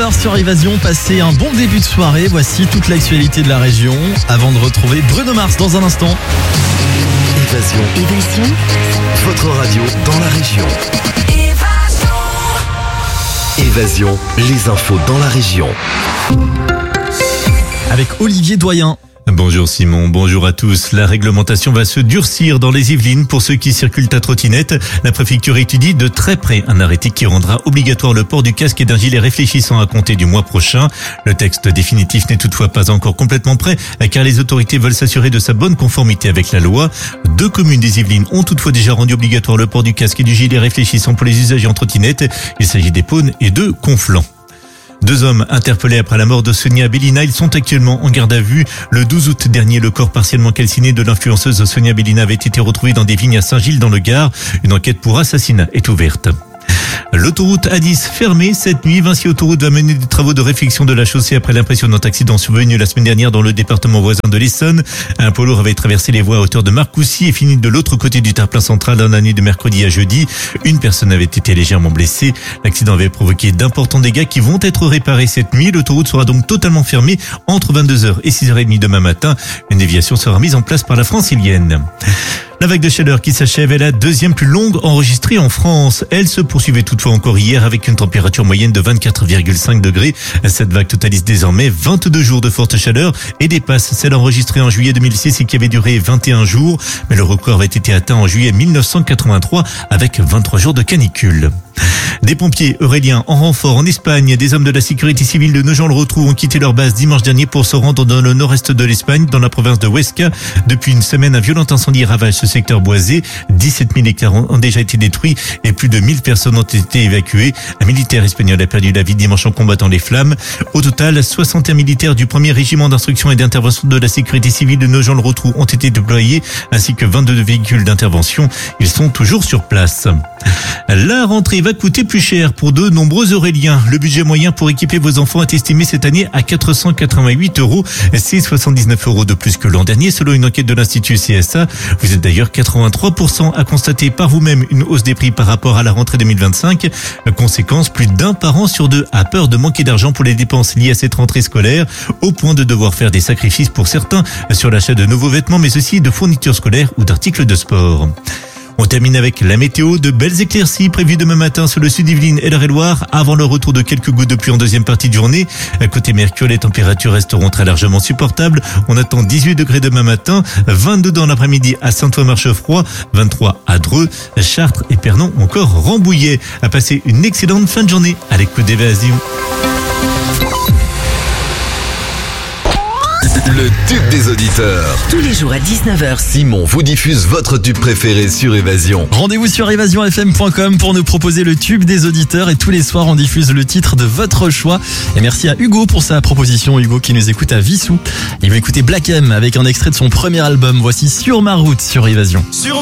19h sur Évasion, passez un bon début de soirée. Voici toute l'actualité de la région avant de retrouver Bruno Mars dans un instant. Évasion. Votre radio dans la région. Évasion, les infos dans la région. Avec Olivier Doyen. Bonjour Simon, bonjour à tous. La réglementation va se durcir dans les Yvelines pour ceux qui circulent à trottinette. La préfecture étudie de très près un arrêté qui rendra obligatoire le port du casque et d'un gilet réfléchissant à compter du mois prochain. Le texte définitif n'est toutefois pas encore complètement prêt car les autorités veulent s'assurer de sa bonne conformité avec la loi. 2 communes des Yvelines ont toutefois déjà rendu obligatoire le port du casque et du gilet réfléchissant pour les usagers en trottinette. Il s'agit d'Épône et de Conflans. 2 hommes interpellés après la mort de Sonia Bellina. Ils sont actuellement en garde à vue. Le 12 août dernier, le corps partiellement calciné de l'influenceuse Sonia Bellina avait été retrouvé dans des vignes à Saint-Gilles dans le Gard. Une enquête pour assassinat est ouverte. L'autoroute A10 fermée cette nuit. Vinci Autoroute va mener des travaux de réfection de la chaussée après l'impressionnant accident survenu la semaine dernière dans le département voisin de l'Essonne. Un poids lourd avait traversé les voies à hauteur de Marcoussis et fini de l'autre côté du terre-plein central dans la nuit de mercredi à jeudi. Une personne avait été légèrement blessée. L'accident avait provoqué d'importants dégâts qui vont être réparés cette nuit. L'autoroute sera donc totalement fermée entre 22h et 6h30 demain matin. Une déviation sera mise en place par la Francilienne. La vague de chaleur qui s'achève est la 2e plus longue enregistrée en France. Elle se poursuivait toutefois encore hier avec une température moyenne de 24,5 degrés. Cette vague totalise désormais 22 jours de forte chaleur et dépasse celle enregistrée en juillet 2006 et qui avait duré 21 jours. Mais le record avait été atteint en juillet 1983 avec 23 jours de canicule. Des pompiers euréliens en renfort en Espagne, des hommes de la sécurité civile de Nogent-le-Rotrou ont quitté leur base dimanche dernier pour se rendre dans le nord-est de l'Espagne, dans la province de Huesca. Depuis une semaine, un violent incendie ravage ce secteur boisé. 17 000 hectares ont déjà été détruits et plus de 1000 personnes ont été évacuées. Un militaire espagnol a perdu la vie dimanche en combattant les flammes. Au total, 61 militaires du 1er régiment d'instruction et d'intervention de la sécurité civile de Nogent-le-Rotrou ont été déployés, ainsi que 22 véhicules d'intervention. Ils sont toujours sur place. La rentrée va coûter plus cher pour de nombreux Euréliens. Le budget moyen pour équiper vos enfants est estimé cette année à 488 €. C'est 79 € de plus que l'an dernier selon une enquête de l'Institut CSA. Vous êtes d'ailleurs 83% à constater par vous-même une hausse des prix par rapport à la rentrée 2025. Conséquence, plus d'un parent sur 2 a peur de manquer d'argent pour les dépenses liées à cette rentrée scolaire, au point de devoir faire des sacrifices pour certains sur l'achat de nouveaux vêtements, mais aussi de fournitures scolaires ou d'articles de sport. On termine avec la météo. De belles éclaircies prévues demain matin sur le sud Yvelines et l'Eure-et-Loir avant le retour de quelques gouttes de pluie en deuxième partie de journée. Côté Mercure, les températures resteront très largement supportables. On attend 18 degrés demain matin, 22 dans l'après-midi à Saint-Ouen-Marchefroid, 23 à Dreux, Chartres et Pernon, encore Rambouillet. À passer une excellente fin de journée à l'écoute d'Évasion. Le tube des auditeurs. Tous les jours à 19h. Simon vous diffuse votre tube préféré sur Évasion. Rendez-vous sur évasionfm.com pour nous proposer le tube des auditeurs et tous les soirs on diffuse le titre de votre choix. Et merci à Hugo pour sa proposition. Hugo qui nous écoute à Vissou. Il va écouter Black M avec un extrait de son premier album. Voici Sur ma route sur Évasion.